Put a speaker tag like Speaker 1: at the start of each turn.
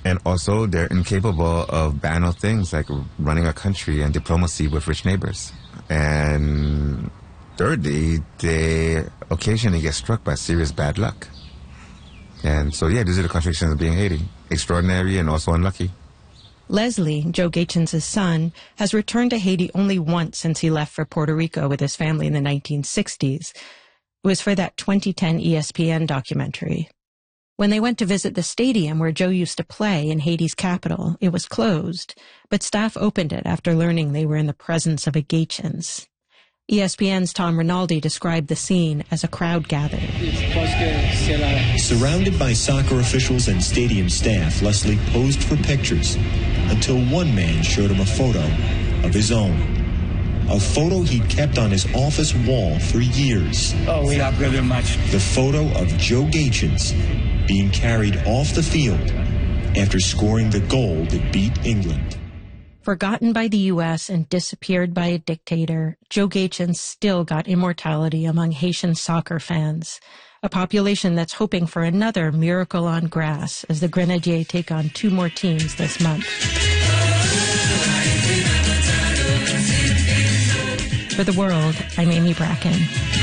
Speaker 1: And also, they're incapable of banal things like running a country and diplomacy with rich neighbors. And thirdly, they occasionally get struck by serious bad luck. And so, yeah, these are the contradictions of being Haiti. Extraordinary and also unlucky.
Speaker 2: Leslie, Joe Gaetjens' son, has returned to Haiti only once since he left for Puerto Rico with his family in the 1960s. It was for that 2010 ESPN documentary. When they went to visit the stadium where Joe used to play in Haiti's capital, it was closed, but staff opened it after learning they were in the presence of a Gaetjens. ESPN's Tom Rinaldi described the scene as a crowd gathered.
Speaker 3: Surrounded by soccer officials and stadium staff, Leslie posed for pictures until one man showed him a photo of his own. A photo he'd kept on his office wall for years.
Speaker 4: Oh, we are very much.
Speaker 3: The photo of Joe Gaetjens being carried off the field after scoring the goal that beat England.
Speaker 2: Forgotten by the U.S. and disappeared by a dictator, Joe Gaetjens still got immortality among Haitian soccer fans, a population that's hoping for another miracle on grass as the Grenadiers take on 2 more teams this month. For The World, I'm Amy Bracken.